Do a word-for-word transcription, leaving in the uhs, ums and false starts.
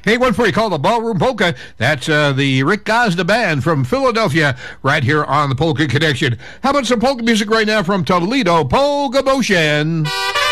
Hey, one for you called the Ballroom Polka. That's uh, the Rick Gosda Band from Philadelphia right here on the Polka Connection. How about some polka music right now from Toledo, Polka Motion?